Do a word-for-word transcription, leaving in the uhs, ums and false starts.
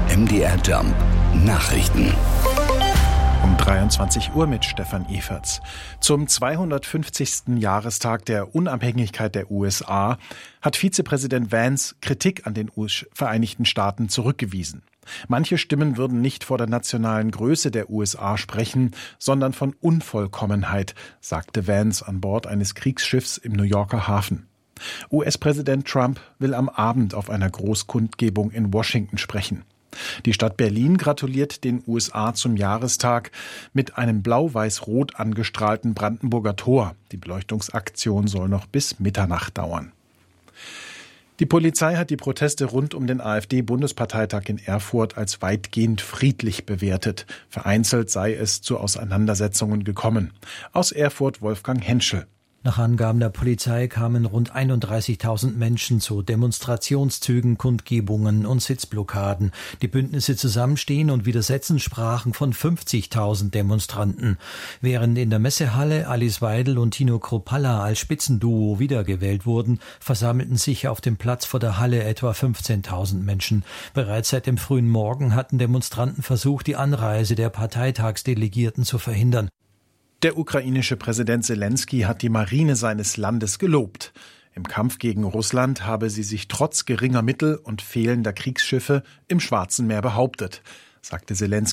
M D R Jump Nachrichten. Um dreiundzwanzig Uhr mit Stefan Eferts. Zum zweihundertfünfzigsten Jahrestag der Unabhängigkeit der U S A hat Vizepräsident Vance Kritik an den Vereinigten Staaten zurückgewiesen. Manche Stimmen würden nicht vor der nationalen Größe der U S A sprechen, sondern von Unvollkommenheit, sagte Vance an Bord eines Kriegsschiffs im New Yorker Hafen. U S-Präsident Trump will am Abend auf einer Großkundgebung in Washington sprechen. Die Stadt Berlin gratuliert den U S A zum Jahrestag mit einem blau-weiß-rot angestrahlten Brandenburger Tor. Die Beleuchtungsaktion soll noch bis Mitternacht dauern. Die Polizei hat die Proteste rund um den AfD-Bundesparteitag in Erfurt als weitgehend friedlich bewertet. Vereinzelt sei es zu Auseinandersetzungen gekommen. Aus Erfurt Wolfgang Henschel. Nach Angaben der Polizei kamen rund einunddreißigtausend Menschen zu Demonstrationszügen, Kundgebungen und Sitzblockaden. Die Bündnisse Zusammenstehen und Widersetzen sprachen von fünfzigtausend Demonstranten. Während in der Messehalle Alice Weidel und Tino Kruppalla als Spitzenduo wiedergewählt wurden, versammelten sich auf dem Platz vor der Halle etwa fünfzehntausend Menschen. Bereits seit dem frühen Morgen hatten Demonstranten versucht, die Anreise der Parteitagsdelegierten zu verhindern. Der ukrainische Präsident Selenskyj hat die Marine seines Landes gelobt. Im Kampf gegen Russland habe sie sich trotz geringer Mittel und fehlender Kriegsschiffe im Schwarzen Meer behauptet, sagte Selenskyj